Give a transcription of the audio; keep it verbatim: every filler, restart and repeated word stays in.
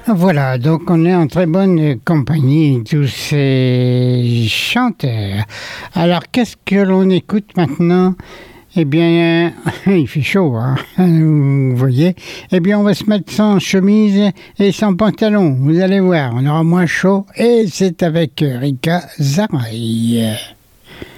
Voilà, donc on est en très bonne compagnie, tous ces chanteurs. Alors, qu'est-ce que l'on écoute maintenant? Eh bien, il fait chaud, hein, vous voyez. Eh bien, on va se mettre sans chemise et sans pantalon. Vous allez voir, on aura moins chaud. Et c'est avec Rika Zaraï.